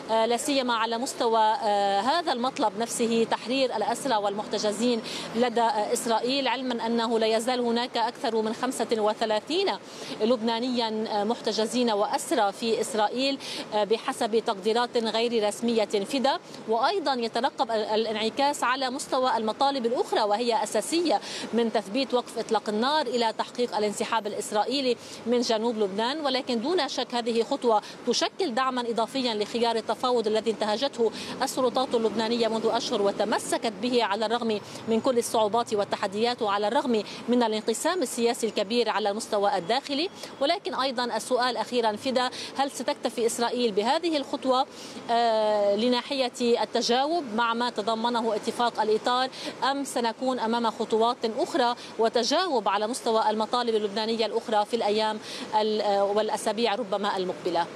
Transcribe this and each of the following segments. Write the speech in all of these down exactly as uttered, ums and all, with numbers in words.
لا سيما على مستوى هذا المطلب نفسه، تحرير الأسرى والمحتجزين لدى إسرائيل، علما أنه لا يزال هناك أكثر من خمسة وثلاثين لبنانيا محتجزين وأسرى في إسرائيل بحسب تقديرات غير رسمية فدا. وأيضا يترقب الانعكاس على مستوى المطالب الأخرى وهي أساسية، من تثبيت وقف إطلاق النار إلى تحقيق الانسحاب الإسرائيلي من جنوب لبنان. ولكن دون شك هذه خطوة تشكل دعما إضافيا لخيار التفاوض الذي انتهجته السلطات اللبنانية منذ أشهر وتمسكت به على الرغم من كل الصعوبات والتحديات وعلى الرغم من الانقسام السياسي الكبير على المستوى الداخلي. ولكن أيضا السؤال أخيرا فدا، هل ستكتفي إسرائيل بهذه الخطوة آه لناحية التجاوب مع ما تضمنه اتفاق الإطار، أم سنكون أمام خطوات أخرى وتجاوب على مستوى المطالب اللبنانية الأخرى في الأيام والأسابيع ربما المقبلة؟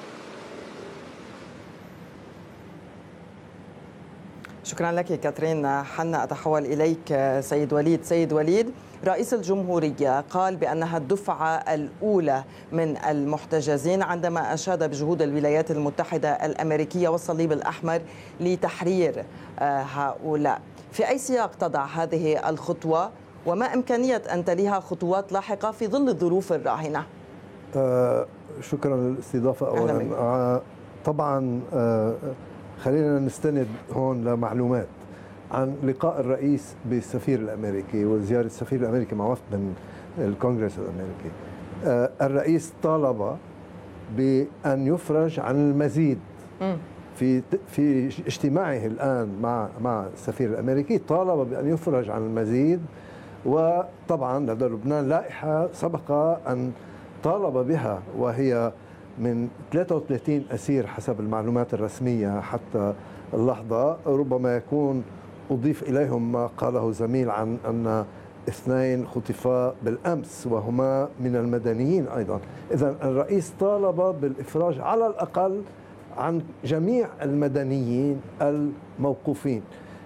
شكرا لك كاترين. حنا أتحول إليك سيد وليد. سيد وليد، رئيس الجمهورية قال بأنها الدفعة الأولى من المحتجزين عندما أشاد بجهود الولايات المتحدة الأمريكية والصليب الأحمر لتحرير هؤلاء. في أي سياق تضع هذه الخطوة، وما إمكانية أن تليها خطوات لاحقة في ظل الظروف الراهنة؟ آه شكرا للاستضافة. أولا آه طبعا آه خلينا نستند هون لمعلومات عن لقاء الرئيس بالسفير الأمريكي وزيارة السفير الأمريكي مع وفد من الكونغرس الأمريكي. آه الرئيس طالب بأن يفرج عن المزيد في في اجتماعه الآن مع مع السفير الأمريكي، طالب بأن يفرج عن المزيد. وطبعا لدى لبنان لائحة سبق أن طالب بها، وهي من ثلاثة وثلاثين أسير حسب المعلومات الرسمية حتى اللحظة. ربما يكون أضيف إليهم ما قاله زميل عن أن اثنين خطفا بالأمس وهما من المدنيين أيضا. إذن الرئيس طالب بالإفراج على الأقل عن جميع المدنيين الموقوفين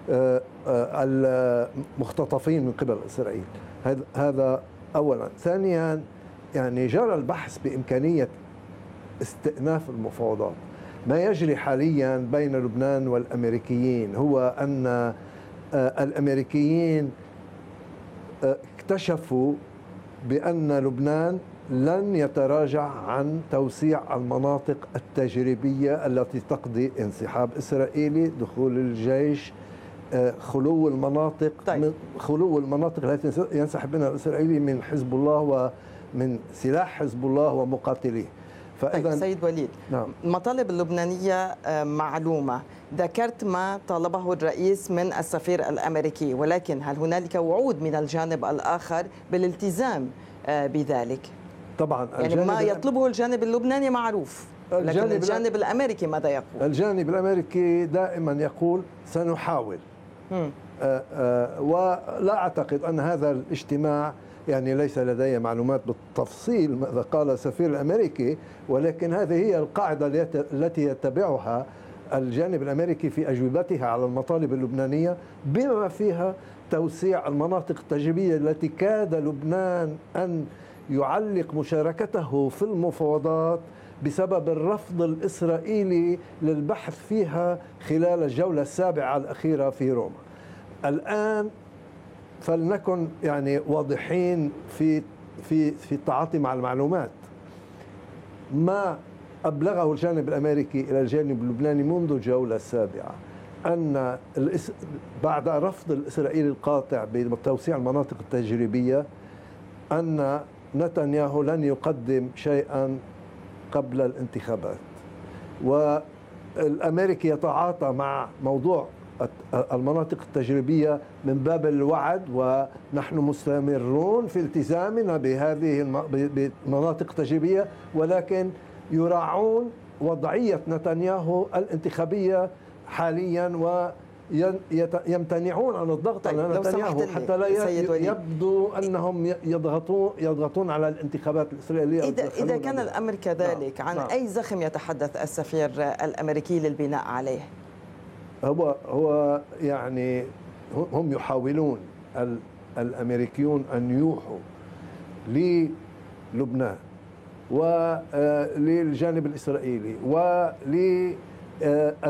المختطفين من قبل إسرائيل. هذا أولا. ثانيا، يعني جرى البحث بإمكانية استئناف المفاوضات. ما يجري حاليا بين لبنان والأمريكيين هو أن الأمريكيين اكتشفوا بأن لبنان لن يتراجع عن توسيع المناطق التجريبية التي تقضي انسحاب إسرائيلي، دخول الجيش، خلو المناطق طيب. خلو المناطق التي ينسحب منها الإسرائيلي من حزب الله ومن سلاح حزب الله ومقاتليه. طيب سيد وليد، نعم. المطالب اللبنانية معلومة، ذكرت ما طالبه الرئيس من السفير الأمريكي، ولكن هل هنالك وعود من الجانب الآخر بالالتزام بذلك؟ طبعا يعني ما يطلبه الجانب اللبناني معروف، لكن الجانب, الجانب الأمريكي ماذا يقول؟ الجانب الأمريكي دائما يقول سنحاول. آآ آآ ولا أعتقد أن هذا الاجتماع، يعني ليس لدي معلومات بالتفصيل ماذا قال السفير الأمريكي، ولكن هذه هي القاعدة التي يتبعها الجانب الأمريكي في أجوبتها على المطالب اللبنانية، بما فيها توسيع المناطق التجريبية التي كاد لبنان أن يعلق مشاركته في المفاوضات بسبب الرفض الإسرائيلي للبحث فيها خلال الجولة السابعة الأخيرة في روما. الآن فلنكن يعني واضحين في في في التعاطي مع المعلومات. ما أبلغه الجانب الأمريكي إلى الجانب اللبناني منذ الجولة السابعة أن بعد رفض الإسرائيلي القاطع بتوسيع المناطق التجريبية أن نتنياهو لن يقدم شيئا قبل الانتخابات، والأمريكي يتعاطى مع موضوع المناطق التجريبية من باب الوعد، ونحن مستمرون في التزامنا بهذه المناطق التجريبية، ولكن يراعون وضعية نتنياهو الانتخابية حاليا ويمتنعون عن الضغط طيب على نتنياهو حتى لا يبدو أنهم يضغطون يضغطون على الانتخابات الإسرائيلية. إذا, إذا كان الأمر كذلك، نعم. عن نعم. أي زخم يتحدث السفير الأمريكي للبناء عليه؟ هو هو يعني هم يحاولون الأمريكيون أن يوحوا للبنان وللجانب الإسرائيلي ول